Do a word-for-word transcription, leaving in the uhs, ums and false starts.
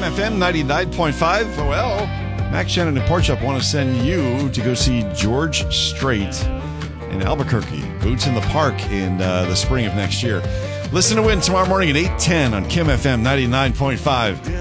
Kim F M ninety-nine point five. Well, Max Shannon and Porch Up want to send you to go see George Strait in Albuquerque. Boots in the Park in uh, the spring of next year. Listen to Win tomorrow morning at eight ten on Kim F M ninety-nine point five.